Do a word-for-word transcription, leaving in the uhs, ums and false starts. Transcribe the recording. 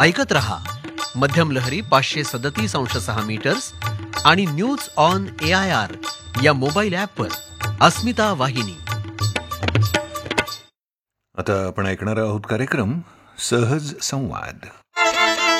ऐकत रहा मध्यम लहरी पाचशे सदतीस अंश सहा मीटर्स आणि news on A I R या मोबाईल ॲपवर अस्मिता वाहिनी. आता आपण ऐकणार आहोत कार्यक्रम सहज संवाद.